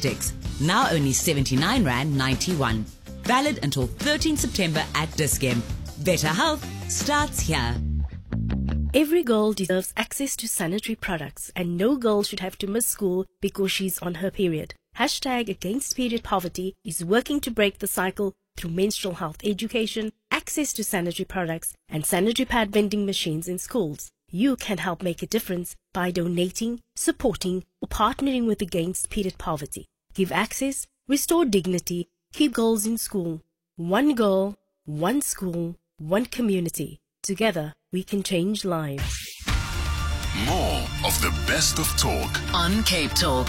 sticks, now only 79 Rand 91. Valid until 13 September at Dis-Chem. Better health starts here. Every girl deserves access to sanitary products, and no girl should have to miss school because she's on her period. Hashtag Against Period Poverty is working to break the cycle through menstrual health education, access to sanitary products, and sanitary pad vending machines in schools. You can help make a difference by donating, supporting, or partnering with Against Period Poverty. Give access, restore dignity, keep girls in school. One girl, one school, one community. Together, we can change lives. More of the best of talk On Cape Talk.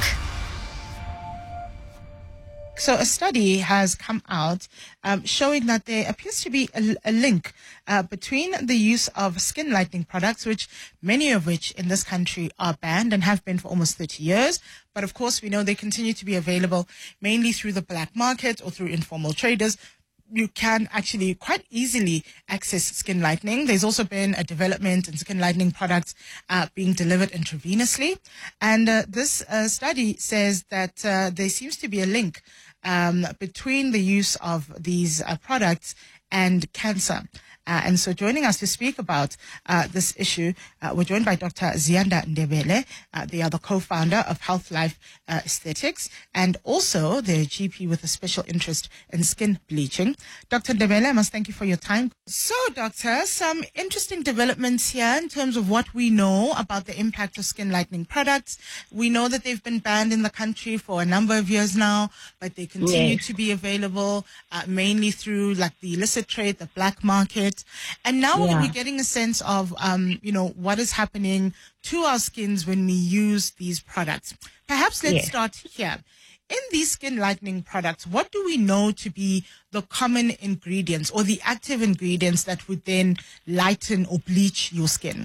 So a study has come out showing that there appears to be a link between the use of skin lightening products, which many of which in this country are banned and have been for almost 30 years. But of course, we know they continue to be available mainly through the black market or through informal traders. You can actually quite easily access skin lightening. There's also been a development in skin lightening products being delivered intravenously. And this study says that there seems to be a link between the use of these products and cancer. And so joining us to speak about this issue, we're joined by Dr. Ziyanda Ndebele. They are the co-founder of Health Life Aesthetics and also they're a GP with a special interest in skin bleaching. Dr. Ndebele, I must thank you for your time. So, Doctor, some interesting developments here in terms of what we know about the impact of skin lightening products. We know that they've been banned in the country for a number of years now, but they continue to be available mainly through like the illicit trade, the black market. And now we're getting a sense of, what is happening to our skins when we use these products. Perhaps let's start here. In these skin lightening products, what do we know to be the common ingredients or the active ingredients that would then lighten or bleach your skin?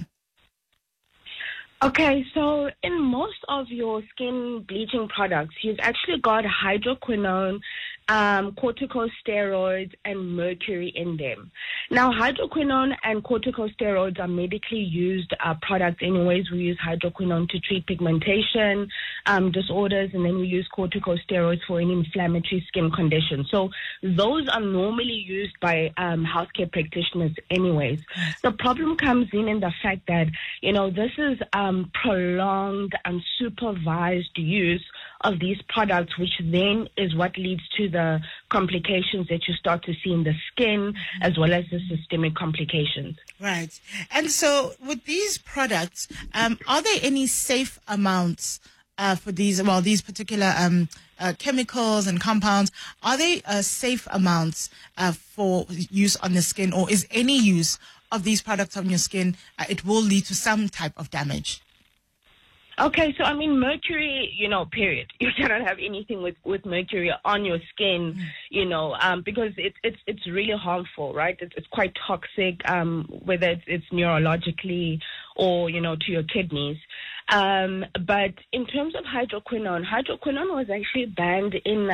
Okay, so in most of your skin bleaching products, you've actually got hydroquinone, corticosteroids, and mercury in them. Now, hydroquinone and corticosteroids are medically used products anyways. We use hydroquinone to treat pigmentation disorders, and then we use corticosteroids for any inflammatory skin condition. So those are normally used by healthcare practitioners anyways. The problem comes in the fact that, this is prolonged and supervised use of these products, which then is what leads to the complications that you start to see in the skin, as well as the systemic complications. Right. And so with these products, are there any safe amounts for these particular chemicals and compounds? Are they safe amounts for use on the skin, or is any use of these products on your skin, it will lead to some type of damage? Okay, so mercury, period. You cannot have anything with mercury on your skin, because it's really harmful, right? It's quite toxic, whether it's neurologically or, to your kidneys. But in terms of hydroquinone was actually banned in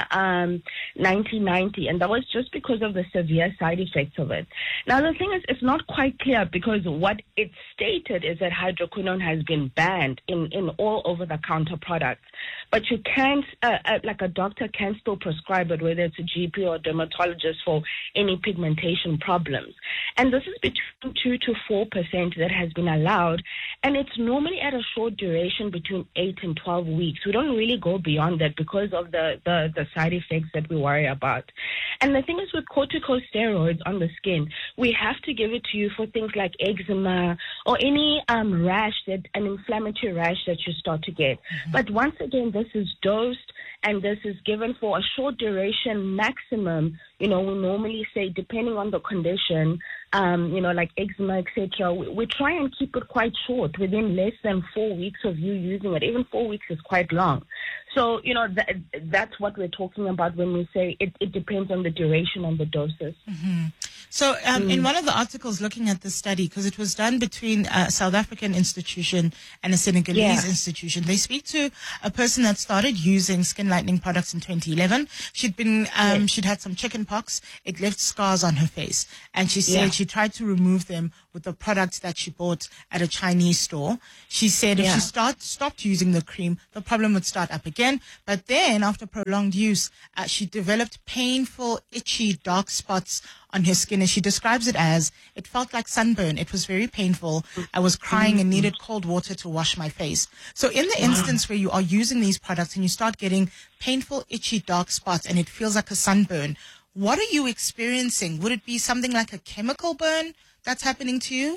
1990, and that was just because of the severe side effects of it. Now, the thing is, it's not quite clear, because what it stated is that hydroquinone has been banned in all over-the-counter products. But you can't, like a doctor can still prescribe it, whether it's a GP or a dermatologist, for any pigmentation problems. And this is between 2 to 4% that has been allowed, and it's normally at a short duration between 8 and 12 weeks. We don't really go beyond that because of the side effects that we worry about. And the thing is, with corticosteroids on the skin, we have to give it to you for things like eczema or any rash, an inflammatory rash that you start to get. But once again, this is dosed and this is given for a short duration maximum. We normally say, depending on the condition, like eczema, etc., we try and keep it quite short, within less than 4 weeks of you using it. Even 4 weeks is quite long. So, that's what we're talking about when we say it depends on the duration and the doses. So in one of the articles looking at this study, because it was done between a South African institution and a Senegalese institution, they speak to a person that started using skin lightening products in 2011. She'd had some chicken pox. It left scars on her face. And she said she tried to remove them with the products that she bought at a Chinese store. She said if she stopped using the cream, the problem would start up again. But then after prolonged use, she developed painful, itchy, dark spots on her skin. And she describes it as, it felt like sunburn. It was very painful. I was crying and needed cold water to wash my face. So in the instance where you are using these products and you start getting painful, itchy, dark spots and it feels like a sunburn, what are you experiencing? Would it be something like a chemical burn that's happening to you?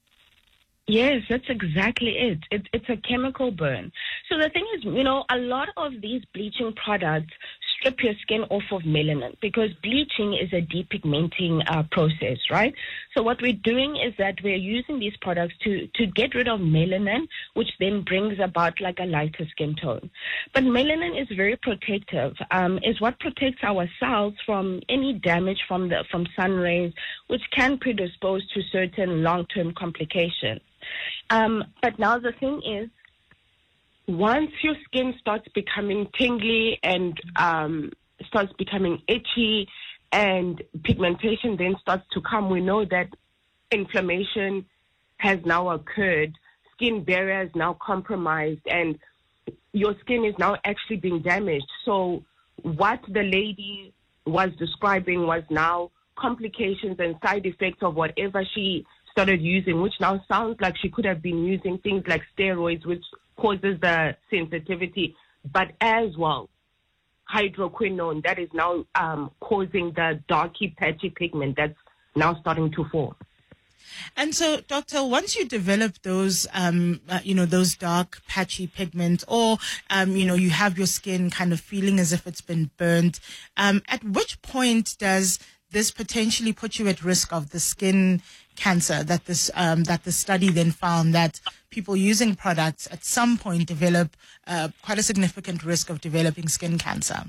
Yes, that's exactly it. It's a chemical burn. So the thing is, a lot of these bleaching products strip your skin off of melanin because bleaching is a depigmenting process, right? So what we're doing is that we're using these products to get rid of melanin, which then brings about like a lighter skin tone. But melanin is very protective. Is what protects our cells from any damage from sun rays, which can predispose to certain long-term complications. But now the thing is, once your skin starts becoming tingly and starts becoming itchy and pigmentation then starts to come, we know that inflammation has now occurred, skin barrier is now compromised, and your skin is now actually being damaged. So what the lady was describing was now complications and side effects of whatever she started using, which now sounds like she could have been using things like steroids, which causes the sensitivity, but as well hydroquinone that is now causing the darky patchy pigment that's now starting to form. And so, doctor, once you develop those, those dark patchy pigments, or you have your skin kind of feeling as if it's been burnt, at which point does this potentially put you at risk of the skin cancer that the study then found that people using products at some point develop quite a significant risk of developing skin cancer?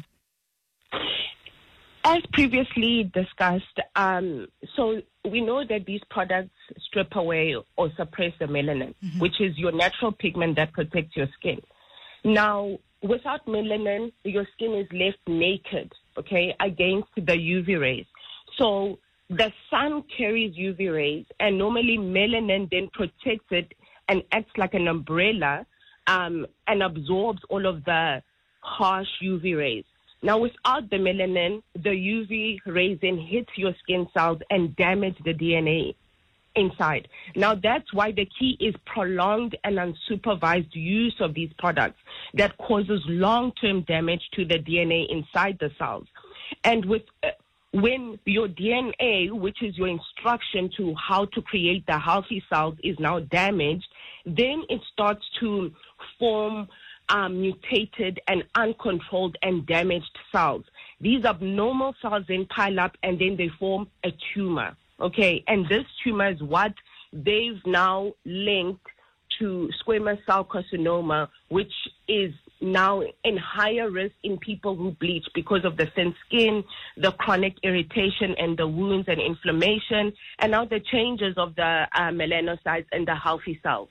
As previously discussed, so we know that these products strip away or suppress the melanin, which is your natural pigment that protects your skin. Now, without melanin, your skin is left naked, against the UV rays. So the sun carries UV rays, and normally melanin then protects it and acts like an umbrella and absorbs all of the harsh UV rays. Now, without the melanin, the UV rays then hit your skin cells and damage the DNA inside. Now, that's why the key is prolonged and unsupervised use of these products that causes long-term damage to the DNA inside the cells. And when your DNA, which is your instruction to how to create the healthy cells, is now damaged, then it starts to form mutated and uncontrolled and damaged cells. These abnormal cells then pile up and then they form a tumor. And this tumor is what they've now linked to squamous cell carcinoma, which is now in higher risk in people who bleach because of the thin skin, the chronic irritation and the wounds and inflammation, and now the changes of the melanocytes and the healthy cells.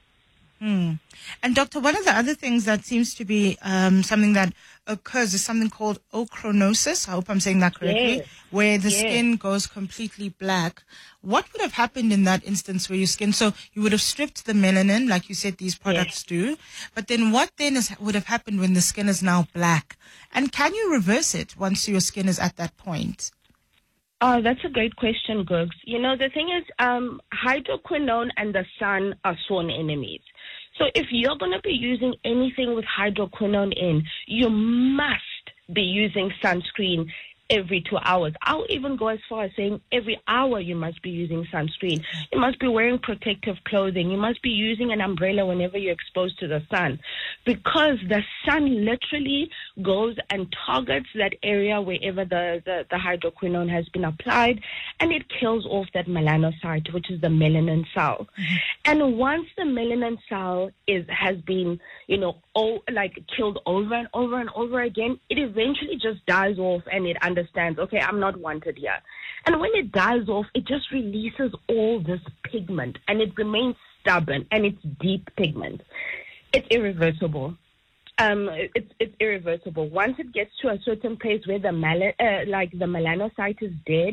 And doctor, one of the other things that seems to be something that occurs is something called ochronosis. I hope I'm saying that correctly, where the skin goes completely black. What would have happened in that instance where your skin, so you would have stripped the melanin, like you said these products do, but then what then would have happened when the skin is now black? And can you reverse it once your skin is at that point? Oh, that's a great question, Googs. The thing is, hydroquinone and the sun are sworn enemies. So if you're going to be using anything with hydroquinone in, you must be using sunscreen every 2 hours. I'll even go as far as saying every hour you must be using sunscreen. You must be wearing protective clothing. You must be using an umbrella whenever you're exposed to the sun, because the sun literally goes and targets that area wherever the hydroquinone has been applied, and it kills off that melanocyte, which is the melanin cell. And once the melanin cell has been, killed over and over and over again, it eventually just dies off and it understands, okay, I'm not wanted here. And when it dies off, it just releases all this pigment and it remains stubborn and it's deep pigment. It's irreversible. It's irreversible. Once it gets to a certain place where the melanocyte is dead,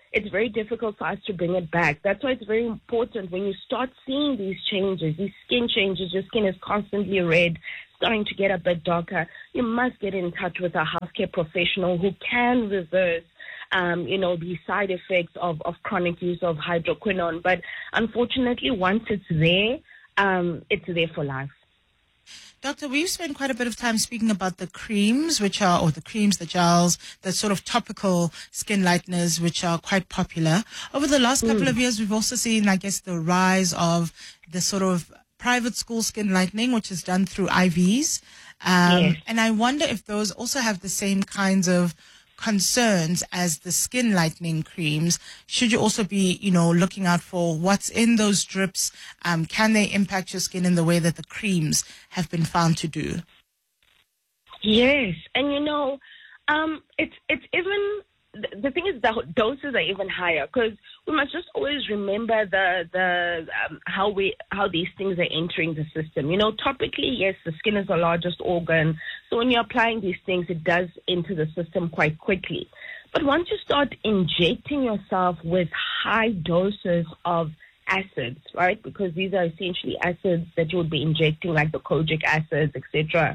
it's very difficult for us to bring it back. That's why it's very important when you start seeing these changes, these skin changes, your skin is constantly red, starting to get a bit darker, you must get in touch with a healthcare professional who can reverse the side effects of chronic use of hydroquinone. But unfortunately, once it's there for life. Doctor, we've spent quite a bit of time speaking about the creams, the gels, the sort of topical skin lighteners, which are quite popular. Over the last couple of years, we've also seen, I guess, the rise of the sort of private school skin lightening, which is done through IVs. Yes. And I wonder if those also have the same kinds of concerns as the skin lightening creams. Should you also be, looking out for what's in those drips? Can they impact your skin in the way that the creams have been found to do? Yes, and it's even the thing is the doses are even higher, because we must just always remember how these things are entering the system. Topically, yes, the skin is the largest organ, so when you're applying these things, it does enter the system quite quickly. But once you start injecting yourself with high doses of acids, right? Because these are essentially acids that you would be injecting, like the kojic acids, etc.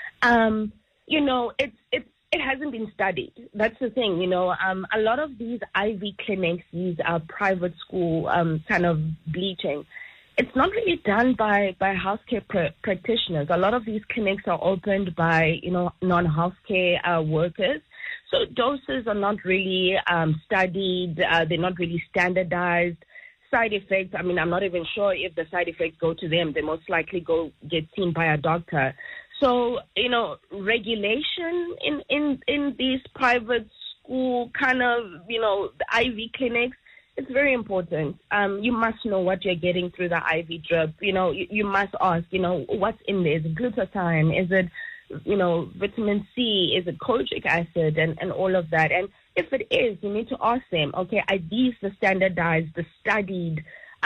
It hasn't been studied. That's the thing, a lot of these IV clinics, these private school kind of bleaching, it's not really done by healthcare practitioners. A lot of these clinics are opened by, non-healthcare workers. So doses are not really studied. They're not really standardized. Side effects, I'm not even sure if the side effects go to them. They most likely get seen by a doctor. So, regulation in these private school kind of, the IV clinics, it's very important. You must know what you're getting through the IV drip. You must ask, what's in there? Is it glutathione? Is it, vitamin C? Is it kojic acid? And all of that. And if it is, you need to ask them, okay, are these the standardized, the studied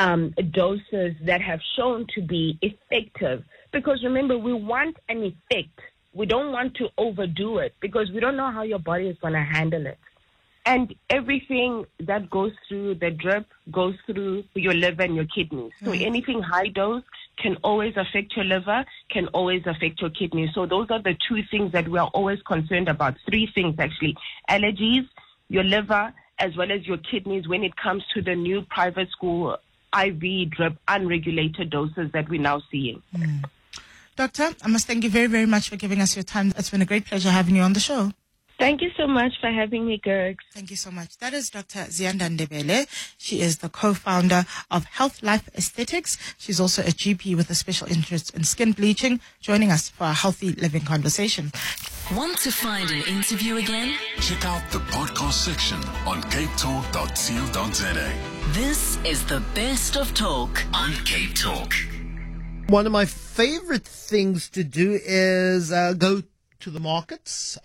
doses that have shown to be effective? Because remember, we want an effect. We don't want to overdo it, because we don't know how your body is going to handle it. And everything that goes through the drip goes through your liver and your kidneys. So anything high dose can always affect your liver, can always affect your kidneys. So those are the two things that we are always concerned about. Three things, actually. Allergies, your liver, as well as your kidneys when it comes to the new private school IV drip unregulated doses that we're now seeing. Doctor, I must thank you very, very much for giving us your time. It's been a great pleasure having you on the show. Thank you so much for having me, Gergs. Thank you so much. That is Dr. Ziyanda Ndebele. She is the co-founder of Health Life Aesthetics. She's also a GP with a special interest in skin bleaching, joining us for a healthy living conversation. Want to find an interview again? Check out the podcast section on capetalk.co.za. This is the best of talk on Cape Talk. One of my favorite things to do is go to the markets,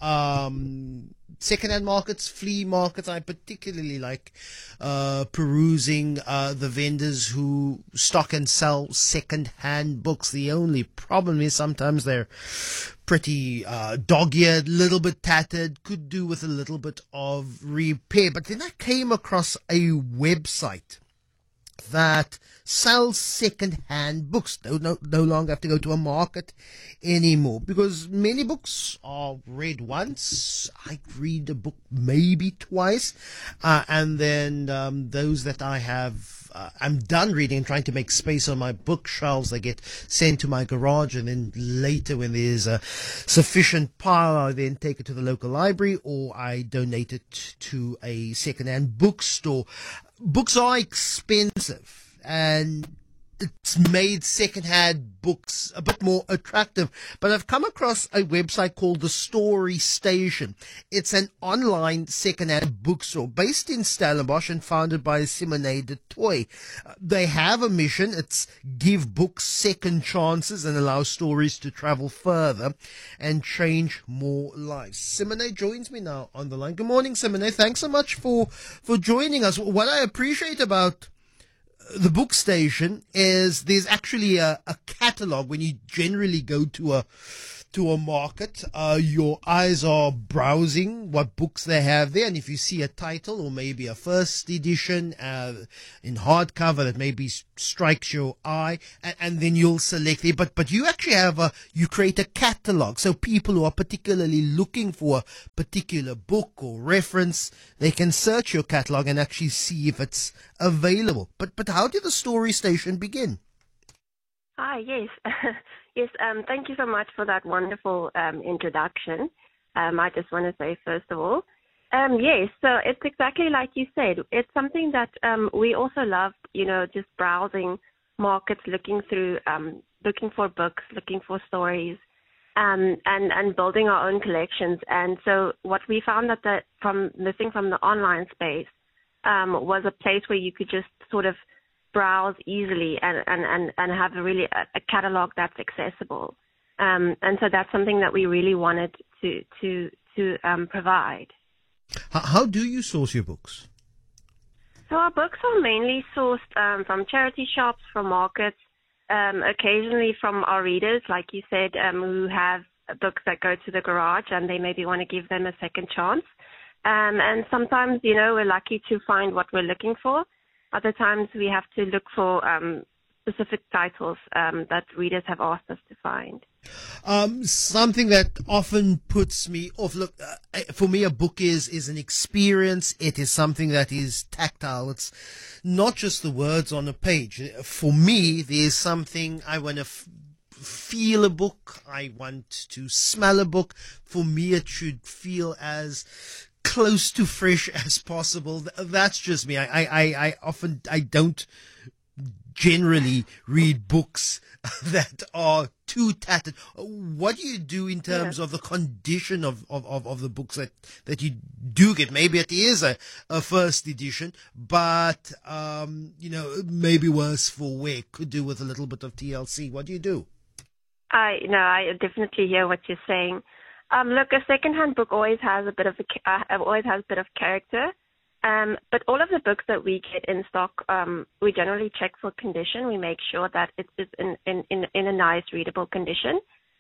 second-hand markets, flea markets. I particularly like perusing the vendors who stock and sell second-hand books. The only problem is sometimes they're pretty dog-eared, little bit tattered, could do with a little bit of repair. But then I came across a website that sells second-hand books. No longer have to go to a market anymore, because many books are read once. I read a book maybe twice, and then those that I have, I'm done reading and trying to make space on my bookshelves. They get sent to my garage, and then later, when there's a sufficient pile, I then take it to the local library, or I donate it to a second-hand bookstore. Books are expensive, and it's made second-hand books a bit more attractive. But I've come across a website called The Story Station. It's an online second-hand bookstore based in Stellenbosch and founded by Simone de Toy. They have a mission. It's give books second chances and allow stories to travel further and change more lives. Simone joins me now on the line. Good morning, Simone. Thanks so much for joining us. What I appreciate about the book station is there's actually a catalog. When you generally go to to a market, your eyes are browsing what books they have there, and if you see a title or maybe a first edition in hardcover that maybe strikes your eye, and then you'll select it. But you actually you create a catalog, so people who are particularly looking for a particular book or reference, they can search your catalog and actually see if it's available. But how did the Story Station begin? Yes. Yes, thank you so much for that wonderful introduction. I just want to say, first of all, yes, so it's exactly like you said. It's something that we also love, just browsing markets, looking for books, looking for stories, and building our own collections. And so what we found that missing from the online space was a place where you could just sort of browse easily and have a catalog that's accessible. And so that's something that we really wanted to provide. How do you source your books? So our books are mainly sourced from charity shops, from markets, occasionally from our readers, like you said, who have books that go to the garage and they maybe want to give them a second chance. And sometimes, we're lucky to find what we're looking for. Other times we have to look for specific titles that readers have asked us to find. Something that often puts me off. Look, for me, a book is an experience. It is something that is tactile. It's not just the words on a page. For me, there's something I want to feel a book. I want to smell a book. For me, it should feel as close to fresh as possible. That's just me. I don't generally read books that are too tattered. What do you do in terms of the condition of the books that you do get? Maybe it is a first edition, but maybe worse for wear. Could do with a little bit of TLC. What do you do? I definitely hear what you're saying. Look, a secondhand book always has a bit of character. But all of the books that we get in stock, we generally check for condition. We make sure that it is in a nice, readable condition.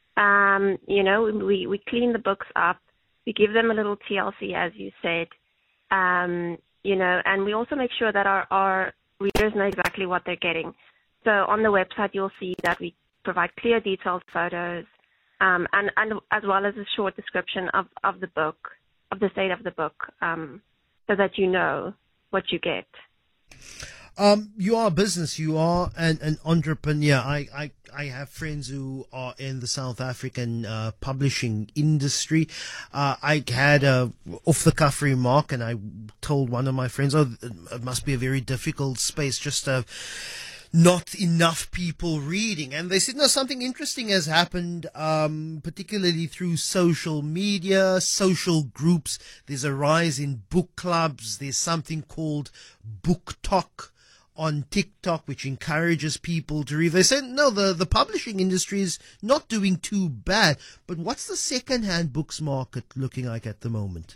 We clean the books up. We give them a little TLC, as you said. And we also make sure that our readers know exactly what they're getting. So on the website, you'll see that we provide clear, detailed photos, and as well as a short description of the book, of the state of the book, so that you know what you get. You are a business. You are an entrepreneur. I have friends who are in the South African publishing industry. I had a off-the-cuff remark, and I told one of my friends, it must be a very difficult space just to not enough people reading. And they said, no, something interesting has happened, particularly through social media, social groups. There's a rise in book clubs. There's something called Book Talk on TikTok, which encourages people to read. They said, no, the publishing industry is not doing too bad. But what's the second-hand books market looking like at the moment?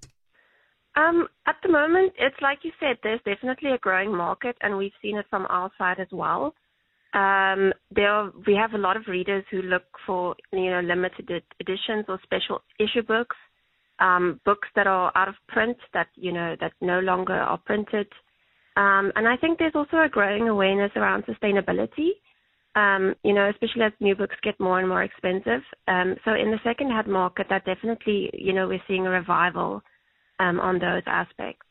At the moment, it's like you said, there's definitely a growing market, and we've seen it from our side as well. We have a lot of readers who look for, limited editions or special issue books, books that are out of print that no longer are printed. And I think there's also a growing awareness around sustainability, especially as new books get more and more expensive. So in the second-hand market, that definitely, we're seeing a revival on those aspects.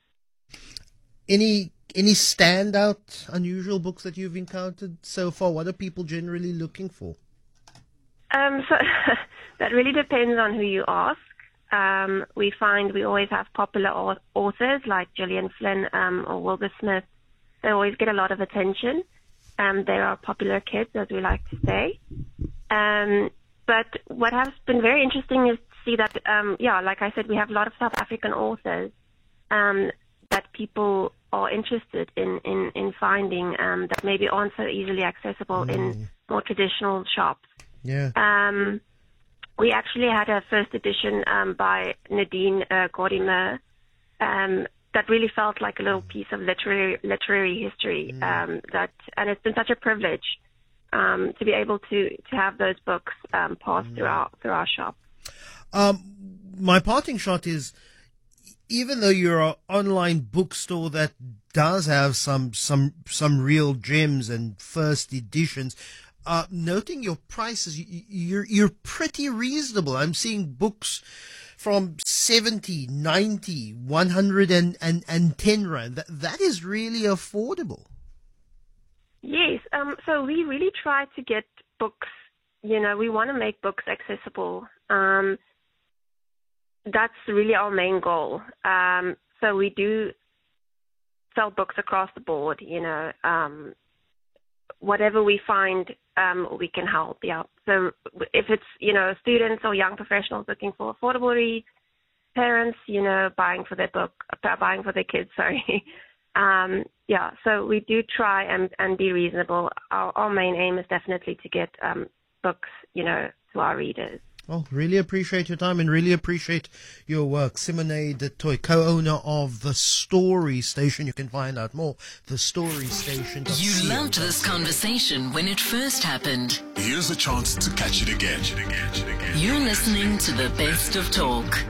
Any standout, unusual books that you've encountered so far? What are people generally looking for? So that really depends on who you ask. We find we always have popular authors like Gillian Flynn or Wilbur Smith. They always get a lot of attention. They are popular kids, as we like to say. But what has been very interesting is see that, like I said, we have a lot of South African authors that people are interested in finding that maybe aren't so easily accessible in more traditional shops. Yeah. We actually had a first edition by Nadine Gordimer that really felt like a little piece of literary history. And it's been such a privilege to be able to have those books pass through our shop. My parting shot is, even though you're an online bookstore that does have some real gems and first editions, noting your prices, you're pretty reasonable. I'm seeing books from 70, 90, 110 rand. That is really affordable. Yes. So we really try to get books. We want to make books accessible. That's really our main goal. So we do sell books across the board. Whatever we find, we can help. Yeah. So if it's students or young professionals looking for affordable reads, parents buying for their kids. Sorry. Yeah. So we do try and be reasonable. Our main aim is definitely to get books to our readers. Well, really appreciate your time and really appreciate your work. Simone du Toit, co-owner of The Story Station. You can find out more, The Story Station. You loved this conversation when it first happened. Here's a chance to catch it again. You're listening to the best of talk.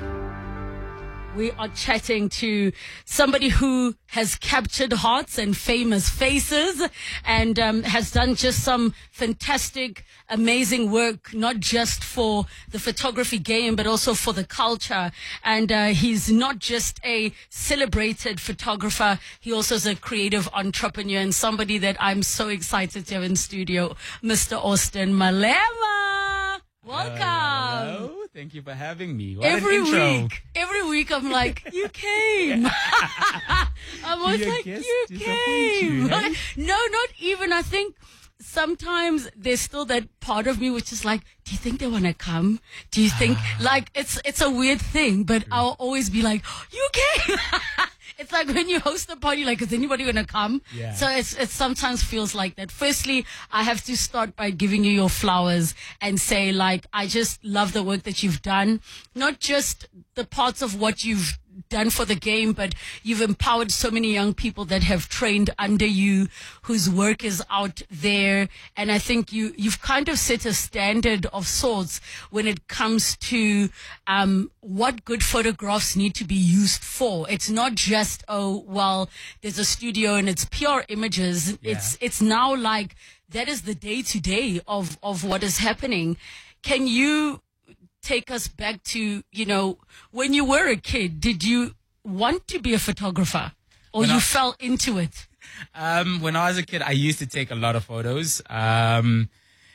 We are chatting to somebody who has captured hearts and famous faces and has done just some fantastic, amazing work, not just for the photography game, but also for the culture. And he's not just a celebrated photographer. He also is a creative entrepreneur and somebody that I'm so excited to have in studio, Mr. Austin Malema. Welcome. Hello. Thank you for having me. What every an intro. Every week I'm like, you came. I'm always like, you came. You, No, not even. I think sometimes there's still that part of me which is like, do you think they want to come? Do you think, like, it's a weird thing, but I'll always be like, you came. It's like when you host a party, like, is anybody going to come? Yeah. So it sometimes feels like that. Firstly, I have to start by giving you your flowers and say, like, I just love the work that you've done. Not just the parts of what you've done for the game, but you've empowered so many young people that have trained under you, whose work is out there. And I think you've kind of set a standard of sorts when it comes to what good photographs need to be used for. It's not just, oh, well, there's a studio and it's pure images. Yeah. It's now like that is the day-to-day of what is happening. Can you take us back to, when you were a kid, did you want to be a photographer or you fell into it? When I was a kid, I used to take a lot of photos. When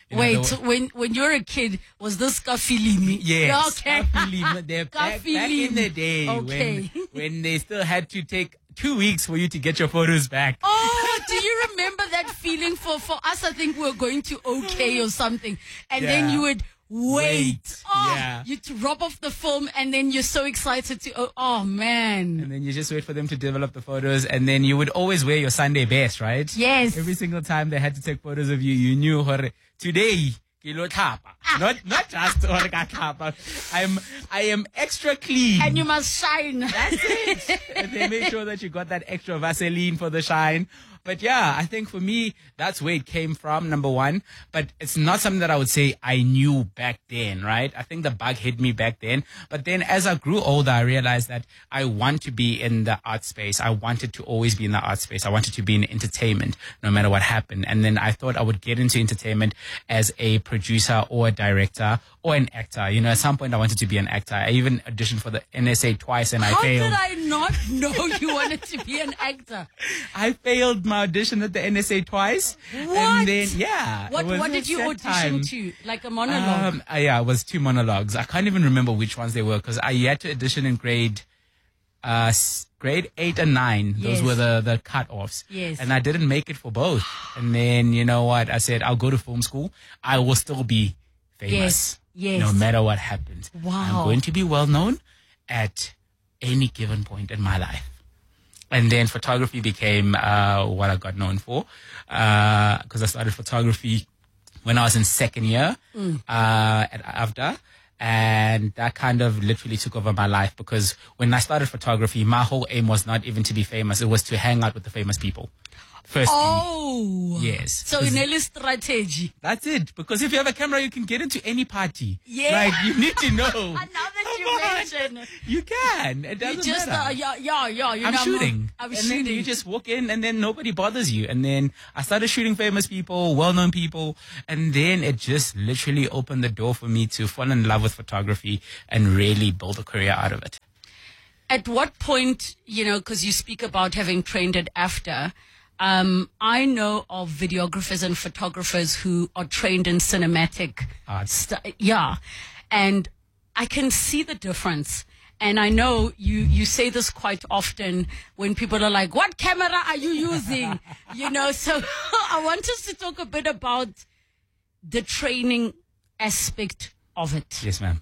you were a kid, was this Kafilimi? Yes. Okay. Back in the day Okay. when they still had to take 2 weeks for you to get your photos back. Oh, do you remember that feeling for us? I think we were going to OK or something. And then you would wait. You drop off the film and then you're so excited to, oh man. And then you just wait for them to develop the photos, and then you would always wear your Sunday best, right? Yes. Every single time they had to take photos of you, you knew today, not just I am extra clean. And you must shine. That's it. And they make sure that you got that extra Vaseline for the shine. But yeah, I think for me, that's where it came from, number one. But it's not something that I would say I knew back then, right? I think the bug hit me back then. But then as I grew older, I realized that I want to be in the art space. I wanted to always be in the art space. I wanted to be in entertainment, no matter what happened. And then I thought I would get into entertainment as a producer or a director or an actor. At some point I wanted to be an actor. I even auditioned for the NSA twice and I failed. How did I not know you wanted to be an actor? I failed my audition at the NSA twice. What? And then, yeah. What did you audition to? Like a monologue? Yeah, it was 2 monologues. I can't even remember which ones they were because I had to audition in grade 8 and 9. Those were the cut-offs. Yes. And I didn't make it for both. And then, you know what? I said, I'll go to film school. I will still be famous. Yes. No matter what happens. Wow. I'm going to be well known at any given point in my life. And then photography became what I got known for because I started photography when I was in second year at AFDA. And that kind of literally took over my life, because when I started photography, my whole aim was not even to be famous. It was to hang out with the famous people. Firstly. Oh. Yes. So in a strategy. That's it. Because if you have a camera, you can get into any party. Yeah. Like, you need to know. Now that you mention. You can. It doesn't You just, matter. I'm shooting. I'm and shooting. then you just walk in and then nobody bothers you. And then I started shooting famous people, well-known people. And then it just literally opened the door for me to fall in love with photography and really build a career out of it. At what point, because you speak about having trained at AFTA, I know of videographers and photographers who are trained in cinematic. And I can see the difference. And I know you say this quite often when people are like, what camera are you using? So I want us to talk a bit about the training aspect of it. Yes, ma'am.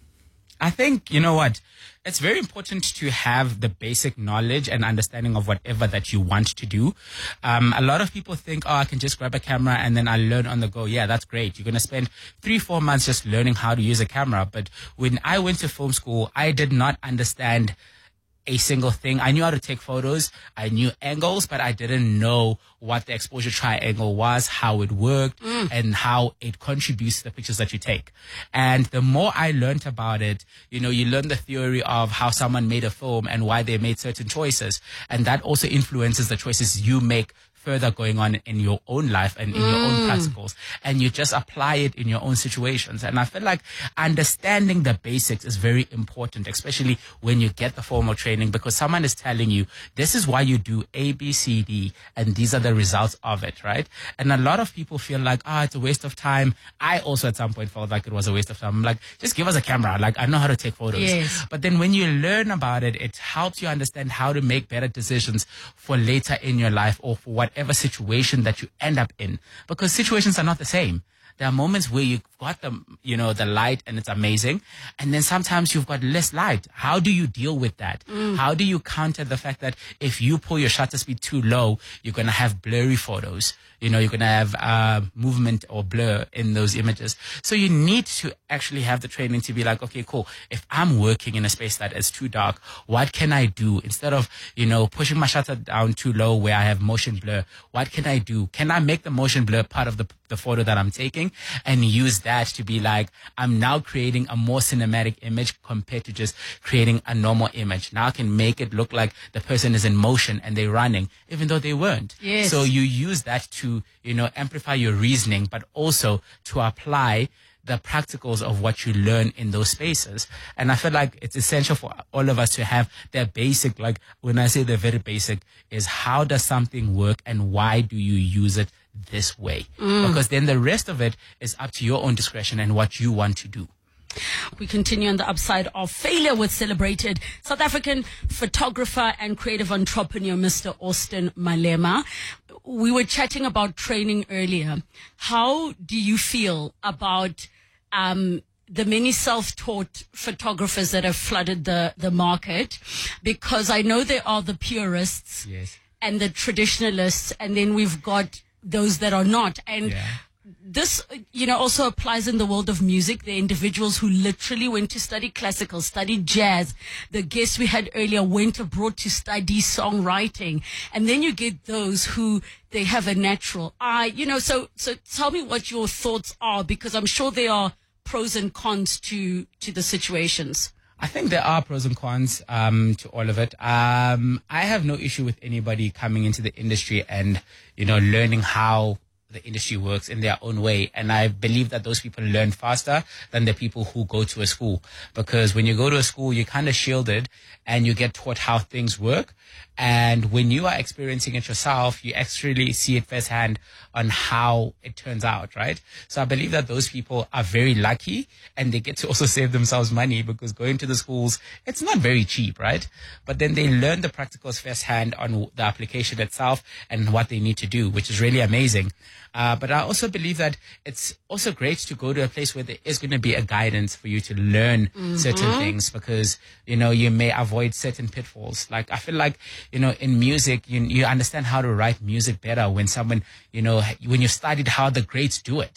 I think, you know what, it's very important to have the basic knowledge and understanding of whatever that you want to do. A lot of people think, I can just grab a camera and then I learn on the go. Yeah, that's great. You're going to spend 3-4 months just learning how to use a camera. But when I went to film school, I did not understand a single thing. I knew how to take photos. I knew angles, but I didn't know what the exposure triangle was, how it worked, and how it contributes to the pictures that you take. And the more I learned about it, you learn the theory of how someone made a film and why they made certain choices. And that also influences the choices you make further going on in your own life and in your own practicals, and you just apply it in your own situations. And I feel like understanding the basics is very important, especially when you get the formal training, because someone is telling you, this is why you do A, B, C, D, and these are the results of it, right? And a lot of people feel like, it's a waste of time. I also at some point felt like it was a waste of time. I'm like, just give us a camera. Like, I know how to take photos. Yes. But then when you learn about it, it helps you understand how to make better decisions for later in your life or for whatever situation that you end up in, because situations are not the same. There are moments where you've got the light and it's amazing. And then sometimes you've got less light. How do you deal with that? How do you counter the fact that if you pull your shutter speed too low, you're going to have blurry photos? You're going to have movement or blur in those images. So you need to actually have the training to be like, okay, cool. If I'm working in a space that is too dark, what can I do? Instead of, pushing my shutter down too low where I have motion blur, what can I do? Can I make the motion blur part of the photo that I'm taking and use that to be like, I'm now creating a more cinematic image compared to just creating a normal image. Now I can make it look like the person is in motion and they're running, even though they weren't. Yes. So you use that to, amplify your reasoning, but also to apply the practicals of what you learn in those spaces. And I feel like it's essential for all of us to have that basic, like when I say the very basic, is how does something work and why do you use it this way? Because then the rest of it is up to your own discretion and what you want to do. We continue on the upside of failure with celebrated South African photographer and creative entrepreneur, Mr. Austin Malema. We were chatting about training earlier. How do you feel about the many self-taught photographers that have flooded the market? Because I know there are the purists and the traditionalists, and then we've got those that are not. And this, also applies in the world of music. There are individuals who literally went to study classical, studied jazz. The guest we had earlier went abroad to study songwriting. And then you get those who they have a natural eye, so tell me what your thoughts are, because I'm sure there are pros and cons to the situations. I think there are pros and cons to all of it. I have no issue with anybody coming into the industry and, learning how the industry works in their own way. And I believe that those people learn faster than the people who go to a school. Because when you go to a school, you're kind of shielded and you get taught how things work. And when you are experiencing it yourself, you actually see it firsthand on how it turns out, right? So I believe that those people are very lucky and they get to also save themselves money, because going to the schools, it's not very cheap, right? But then they learn the practicals firsthand on the application itself and what they need to do, which is really amazing. But I also believe that it's also great to go to a place where there is going to be a guidance for you to learn certain things, because, you may avoid certain pitfalls. Like, I feel like, in music, you understand how to write music better when someone, when you studied how the greats do it.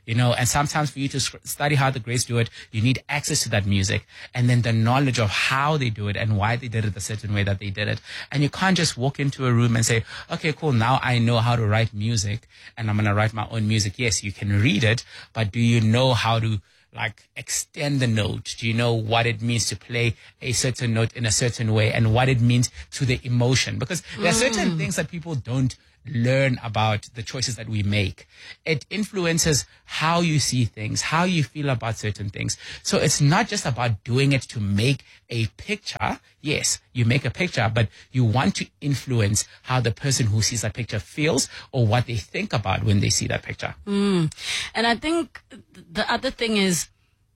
and sometimes for you to study how the greats do it, you need access to that music and then the knowledge of how they do it and why they did it a certain way that they did it. And you can't just walk into a room and say, okay, cool, now I know how to write music and I'm going to write my own music. Yes, you can read it, but do you know how to extend the note? Do you know what it means to play a certain note in a certain way and what it means to the emotion? Because there are certain things that people don't learn about the choices that we make. It influences how you see things, how you feel about certain things. So it's not just about doing it to make a picture. Yes, you make a picture, but you want to influence how the person who sees that picture feels or what they think about when they see that picture. And I think the other thing is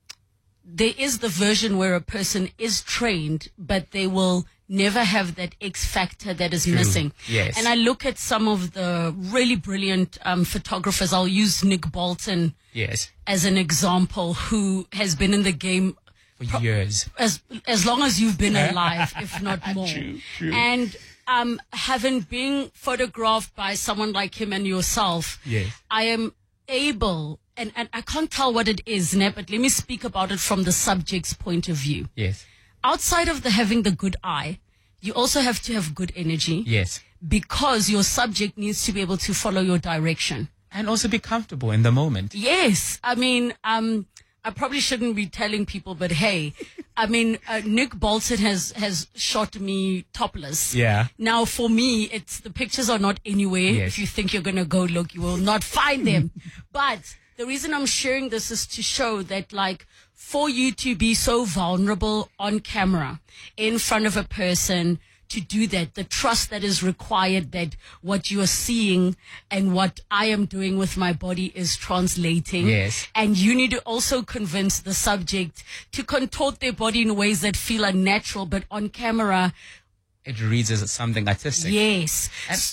there is the version where a person is trained, but they will never have that X factor that is missing. Yes. And I look at some of the really brilliant photographers. I'll use Nick Bolton as an example, who has been in the game for years, as long as you've been alive, if not more. True. And having been photographed by someone like him and yourself, I am able, and I can't tell what it is, but let me speak about it from the subject's point of view. Yes. Outside of having the good eye, you also have to have good energy. Yes. Because your subject needs to be able to follow your direction. And also be comfortable in the moment. Yes. I mean, I probably shouldn't be telling people, but hey, I mean, Nick Bolton has shot me topless. Yeah. Now, for me, the pictures are not anywhere. Yes. If you think you're going to go look, you will not find them. But the reason I'm sharing this is to show that, for you to be so vulnerable on camera in front of a person, to do that, the trust that is required, that what you are seeing and what I am doing with my body is translating. Yes. And you need to also convince the subject to contort their body in ways that feel unnatural, but on camera, it reads as something artistic. Yes.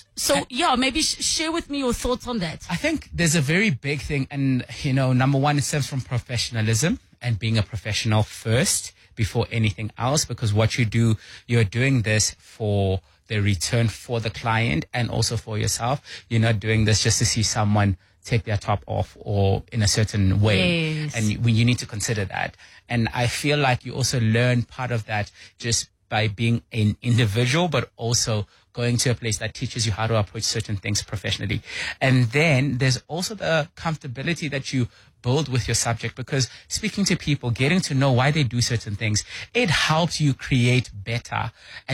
Maybe share with me your thoughts on that. I think there's a very big thing, and number one, it stems from professionalism and being a professional first before anything else, because what you do, you're doing this for the return for the client and also for yourself. You're not doing this just to see someone take their top off or in a certain way. Yes. And you need to consider that. And I feel like you also learn part of that just by being an individual, but also going to a place that teaches you how to approach certain things professionally. And then there's also the comfortability that you build with your subject, because speaking to people, getting to know why they do certain things, it helps you create better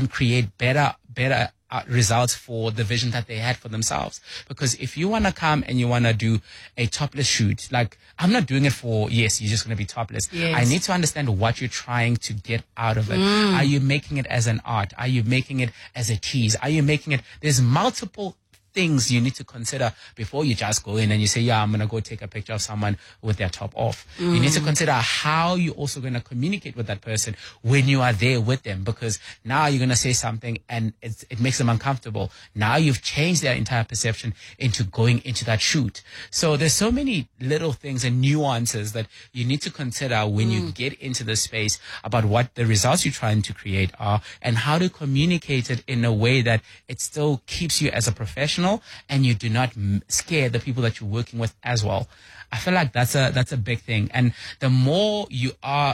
results for the vision that they had for themselves. Because if you want to come and you want to do a topless shoot, I'm not doing it for, yes, you're just going to be topless. Yes. I need to understand what you're trying to get out of it. Are you making it as an art? Are you making it as a tease? Are you making it, there's multiple things you need to consider before you just go in and you say, I'm going to go take a picture of someone with their top off. You need to consider how you're also going to communicate with that person when you are there with them, because now you're going to say something and it makes them uncomfortable. Now you've changed their entire perception into going into that shoot. So there's so many little things and nuances that you need to consider when you get into the space about what the results you're trying to create are and how to communicate it in a way that it still keeps you as a professional and you do not scare the people that you're working with as well. I feel like that's a big thing. And the more you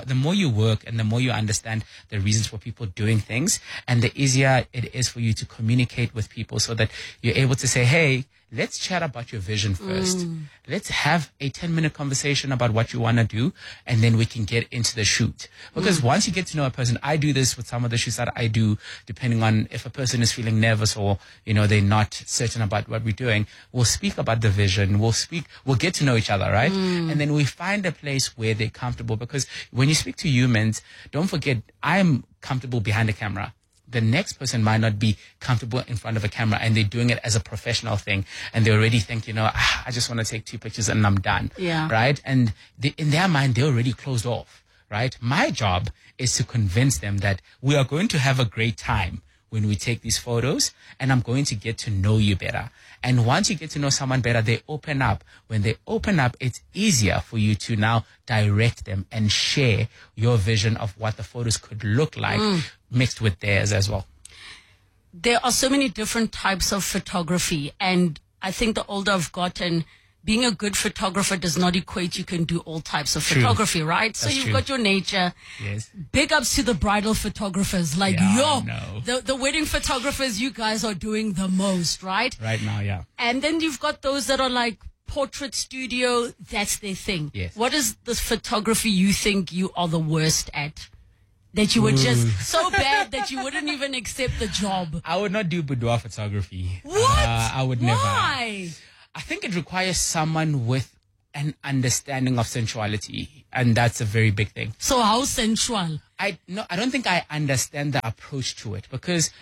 work and the more you understand the reasons for people doing things, and the easier it is for you to communicate with people so that you're able to say, hey, let's chat about your vision first. Let's have a 10-minute conversation about what you want to do, and then we can get into the shoot. Because once you get to know a person, I do this with some of the shoots that I do, depending on if a person is feeling nervous or, they're not certain about what we're doing, we'll speak about the vision. We'll get to know each other, right? And then we find a place where they're comfortable, because when you speak to humans, don't forget, I'm comfortable behind the camera. The next person might not be comfortable in front of a camera, and they're doing it as a professional thing. And they already think, I just want to take 2 pictures and I'm done. Yeah. Right. And in their mind, they're already closed off. Right. My job is to convince them that we are going to have a great time when we take these photos, and I'm going to get to know you better. And once you get to know someone better, they open up. When they open up, it's easier for you to now direct them and share your vision of what the photos could look like mixed with theirs as well. There are so many different types of photography, and I think the older I've gotten, being a good photographer does not equate you can do all types of True. photography, right? So That's you've true. got your nature. Yes. Big ups to the bridal photographers. Like, Yeah, no. the wedding photographers, you guys are doing the most, right? Right now, yeah. And then you've got those that are like portrait studio. That's their thing. Yes. What is the photography you think you are the worst at? That you were just so bad that you wouldn't even accept the job. I would not do boudoir photography. What? I would never. Why? I think it requires someone with an understanding of sensuality, and that's a very big thing. So how sensual? I don't think I understand the approach to it, because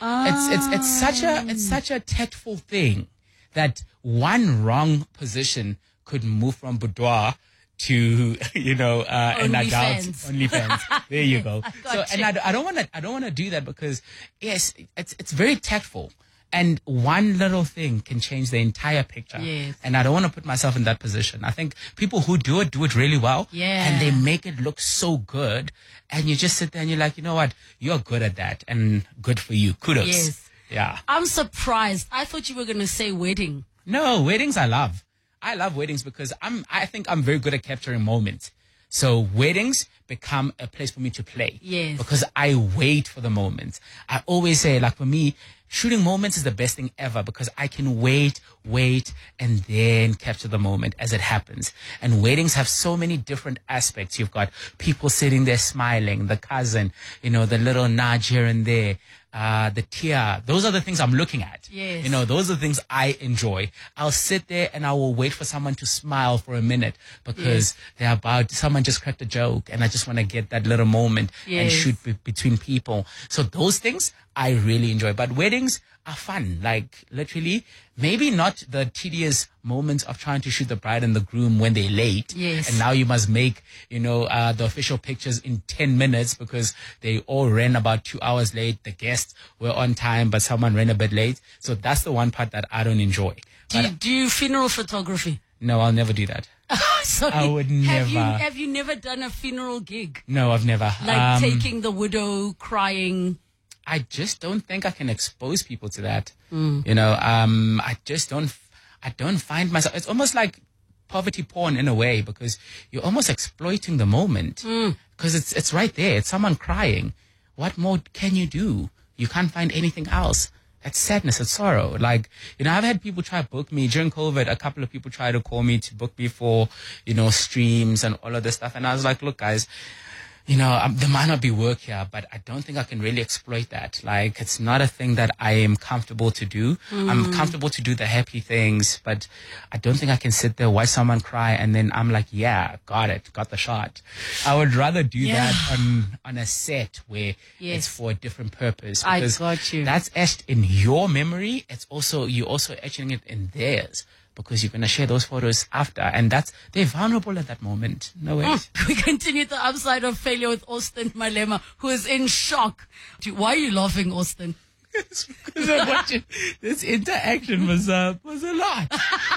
it's such a tactful thing that one wrong position could move from boudoir to an adult OnlyFans. There you go. So, and I don't want to do that, because yes, it's very tactful. And one little thing can change the entire picture. Yes. And I don't want to put myself in that position. I think people who do it really well. Yeah. And they make it look so good. And you just sit there and you're like, you know what? You're good at that. And good for you. Kudos. Yes. Yeah. I'm surprised. I thought you were going to say wedding. No, weddings I love. I love weddings because I think I'm very good at capturing moments. So weddings become a place for me to play. Yes. Because I wait for the moments. I always say, like, for me, shooting moments is the best thing ever, because I can wait, and then capture the moment as it happens. And weddings have so many different aspects. You've got people sitting there smiling, the cousin, the little nudge here and there, the tear. Those are the things I'm looking at. Yes. Those are the things I enjoy. I'll sit there and I will wait for someone to smile for a minute, because someone just cracked a joke, and I just want to get that little moment and Yes. shoot between people. So those things I really enjoy. But weddings are fun. Like, literally, maybe not the tedious moments of trying to shoot the bride and the groom when they're late. Yes. And now you must make, the official pictures in 10 minutes because they all ran about 2 hours late. The guests were on time, but someone ran a bit late. So that's the one part that I don't enjoy. Do you funeral photography? No, I'll never do that. Sorry. I would never. Have you never done a funeral gig? No, I've never. Like taking the widow crying? I just don't think I can expose people to that. Mm. I just don't. I don't find myself. It's almost like poverty porn in a way, because you're almost exploiting the moment. Because it's right there. It's someone crying. What more can you do? You can't find anything else. It's sadness. It's sorrow. Like, I've had people try to book me during COVID. A couple of people tried to call me to book me for, streams and all of this stuff. And I was like, look, guys, there might not be work here, but I don't think I can really exploit that. Like, it's not a thing that I am comfortable to do. I'm comfortable to do the happy things, but I don't think I can sit there, watch someone cry, and then I'm like, yeah, got the shot. I would rather do that on a set where it's for a different purpose. I Because got you. that's etched in your memory. You're also etching it in theirs, because you're going to share those photos after. And they're vulnerable at that moment. No way. We continue the upside of failure with Austin Malema, who is in shock. Why are you laughing, Austin? Because I'm watching. This interaction was a lot.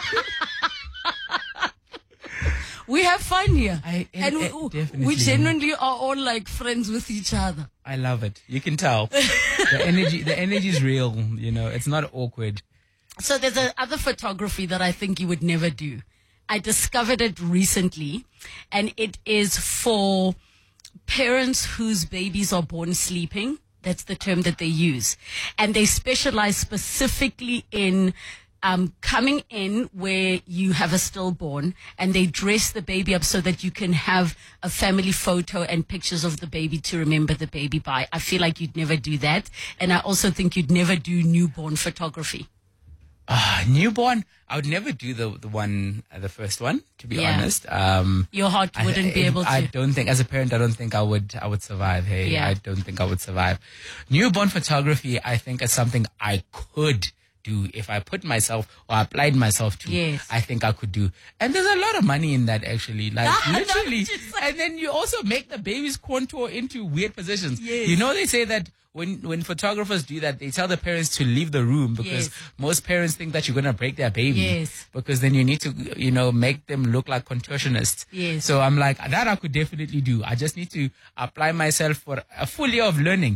We have fun here. Definitely. We genuinely are all like friends with each other. I love it. You can tell. The energy is real. It's not awkward. So there's other photography that I think you would never do. I discovered it recently, and it is for parents whose babies are born sleeping. That's the term that they use. And they specialize specifically in coming in where you have a stillborn, and they dress the baby up so that you can have a family photo and pictures of the baby to remember the baby by. I feel like you'd never do that. And I also think you'd never do newborn photography. Newborn, I would never do the first one, to be honest. Your heart wouldn't be able to. I don't think, as a parent, I don't think I would survive. Hey, Yeah. I don't think I would survive. Newborn photography, I think, is something I could do if I put myself or applied myself to. Yes. I think I could do. And there's a lot of money in that, actually. Like, literally. And then you also make the baby's contour into weird positions. Yes. They say that when photographers do that, they tell the parents to leave the room, because most parents think that you're going to break their baby. Yes. Because then you need to, make them look like contortionists. Yes. So I'm like, that I could definitely do. I just need to apply myself for a full year of learning.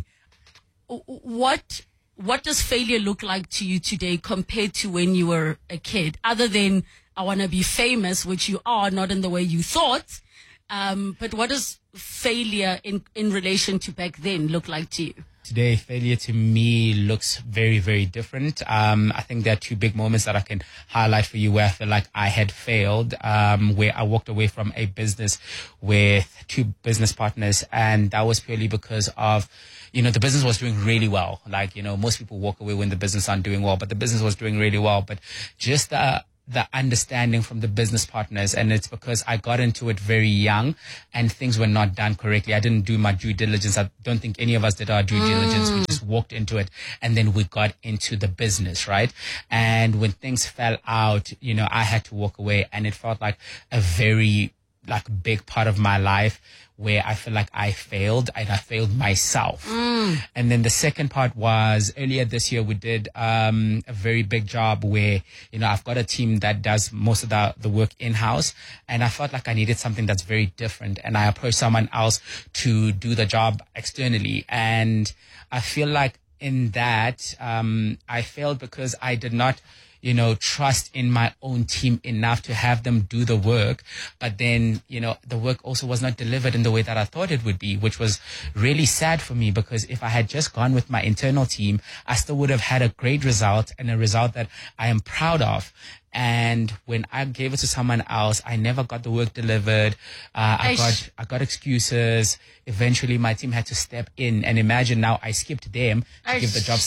What does failure look like to you today compared to when you were a kid, other than I want to be famous, which you are, not in the way you thought. But what does failure in relation to back then look like to you? Today, failure to me looks very, very different. I think there are two big moments that I can highlight for you where I feel like I had failed, where I walked away from a business with two business partners. And that was purely because of, the business was doing really well. Like, most people walk away when the business aren't doing well, but the business was doing really well. But just the understanding from the business partners, and it's because I got into it very young and things were not done correctly. I didn't do my due diligence. I don't think any of us did our due diligence. We just walked into it and then we got into the business, right? And when things fell out, I had to walk away, and it felt like a very big part of my life where I feel like I failed and I failed myself. And then the second part was earlier this year, we did a very big job where, I've got a team that does most of the work in-house, and I felt like I needed something that's very different. And I approached someone else to do the job externally. And I feel like in that, I failed because I did not trust in my own team enough to have them do the work. But then, the work also was not delivered in the way that I thought it would be, which was really sad for me, because if I had just gone with my internal team, I still would have had a great result, and a result that I am proud of. And when I gave it to someone else, I never got the work delivered. I got excuses. Eventually, my team had to step in. And imagine now I skipped them to give the job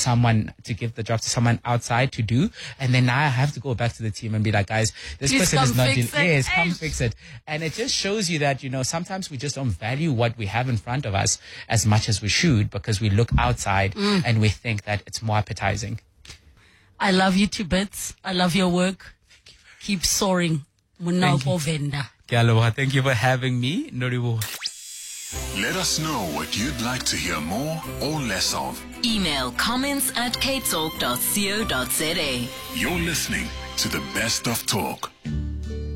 to someone outside to do. And then now I have to go back to the team and be like, guys, this person is not doing. Yes, come fix it. And it just shows you that sometimes we just don't value what we have in front of us as much as we should, because we look outside and we think that it's more appetizing. I love you to bits. I love your work. Keep soaring. Thank you for having me. Let us know what you'd like to hear more or less of. Email comments@capetalk.co.za. You're listening to the Best of Talk.